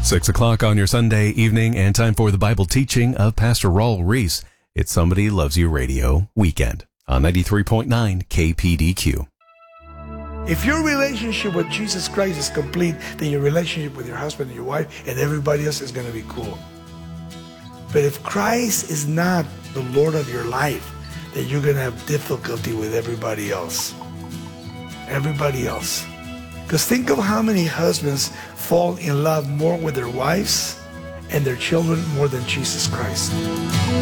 6 o'clock on your Sunday evening, and time for the Bible teaching of Pastor Raul Reese. It's Somebody Loves You Radio Weekend on 93.9 KPDQ. If your relationship with Jesus Christ is complete, then your relationship with your husband and your wife and everybody else is going to be cool. But if Christ is not the Lord of your life, then you're going to have difficulty with everybody else. Everybody else. Because think of how many husbands fall in love more with their wives and their children more than Jesus Christ.